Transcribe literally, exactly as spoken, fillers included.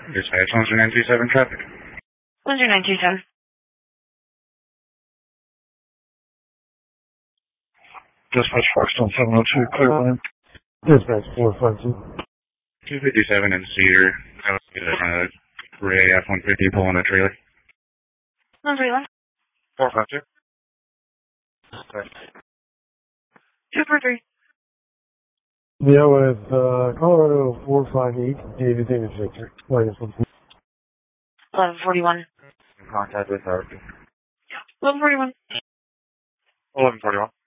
Dispatch one zero nine two seven traffic. one zero nine two seven. Dispatch Foxton seven oh two, clear line. Dispatch four five two. two fifty-seven in Cedar. I was uh, Ray F one fifty pulling a trailer. one three one. four five two. two four three. Yeah, with uh, Colorado four five eight, David David Victor. Minus one. eleven forty-one. In contact with our eleven forty-one. eleven forty-one.